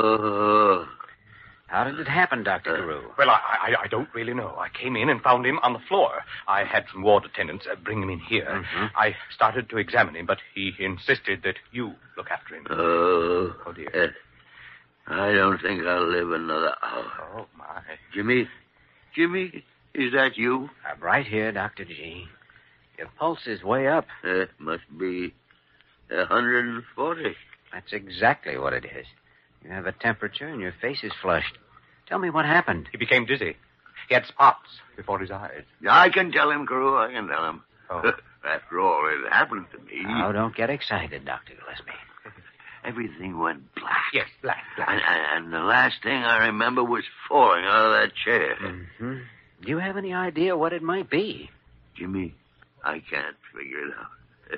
Oh. How did it happen, Dr. Carew? Well, I don't really know. I came in and found him on the floor. I had some ward attendants bring him in here. Mm-hmm. I started to examine him, but he insisted that you look after him. Oh, dear. I don't think I'll live another hour. Oh, my. Jimmy, is that you? I'm right here, Dr. G. Your pulse is way up. It must be 140. That's exactly what it is. You have a temperature and your face is flushed. Tell me what happened. He became dizzy. He had spots before his eyes. I can tell him, Carew. I can tell him. Oh. After all, it happened to me. Now, don't get excited, Dr. Gillespie. Everything went black. Yes, black. And the last thing I remember was falling out of that chair. Mm-hmm. Do you have any idea what it might be? Jimmy, I can't figure it out.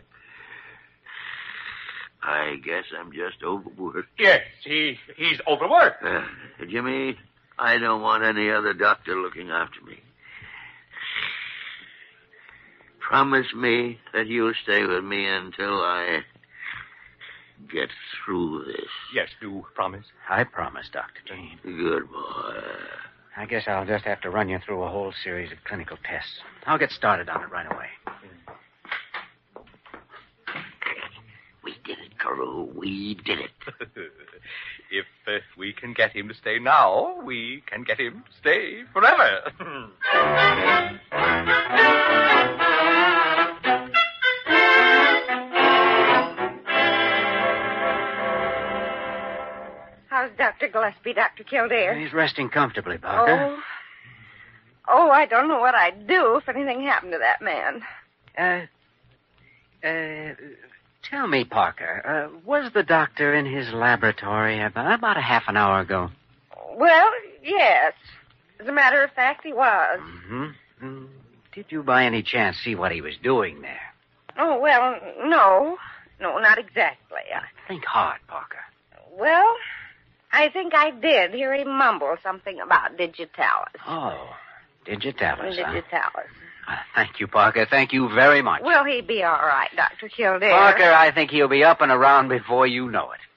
I guess I'm just overworked. Yes, he's overworked. Jimmy, I don't want any other doctor looking after me. Promise me that you'll stay with me until I get through this. Yes, do promise. I promise, Dr. G. Good boy. I guess I'll just have to run you through a whole series of clinical tests. I'll get started on it right away. We did it, Carew. We did it. If we can get him to stay now, we can get him to stay forever. How's Dr. Gillespie, Dr. Kildare? He's resting comfortably, Parker. Oh, I don't know what I'd do if anything happened to that man. Tell me, Parker, was the doctor in his laboratory about a half an hour ago? Well, yes. As a matter of fact, he was. Mm-hmm. Did you by any chance see what he was doing there? Oh, well, no. No, not exactly. Think hard, Parker. Well, I think I did hear him mumble something about digitalis. Oh, digitalis, huh? Digitalis. Thank you, Parker. Thank you very much. Will he be all right, Dr. Kildare? Parker, I think he'll be up and around before you know it.